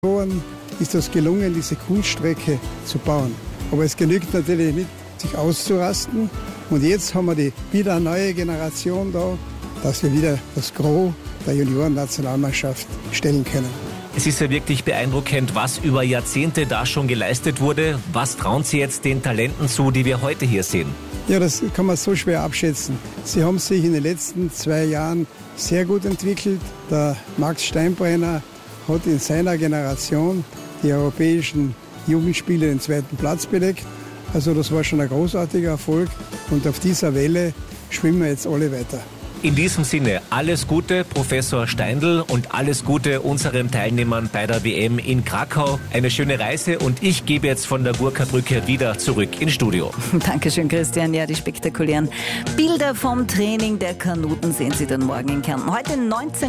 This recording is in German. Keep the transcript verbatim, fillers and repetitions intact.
ist es gelungen, diese Kunststrecke zu bauen. Aber es genügt natürlich nicht, sich auszurasten. Und jetzt haben wir die, wieder eine neue Generation da, dass wir wieder das Gros der Junioren-Nationalmannschaft stellen können. Es ist ja wirklich beeindruckend, was über Jahrzehnte da schon geleistet wurde. Was trauen Sie jetzt den Talenten zu, die wir heute hier sehen? Ja, das kann man so schwer abschätzen. Sie haben sich in den letzten zwei Jahren sehr gut entwickelt. Der Max Steinbrenner hat in seiner Generation die europäischen Jugendspiele den zweiten Platz belegt. Also das war schon ein großartiger Erfolg. Und auf dieser Welle schwimmen wir jetzt alle weiter. In diesem Sinne, alles Gute, Professor Steindl, und alles Gute unseren Teilnehmern bei der W M in Krakau. Eine schöne Reise, und ich gebe jetzt von der Gurka-Brücke wieder zurück ins Studio. Dankeschön, Christian. Ja, die spektakulären Bilder vom Training der Kanuten sehen Sie dann morgen in Kärnten. Heute neunzehn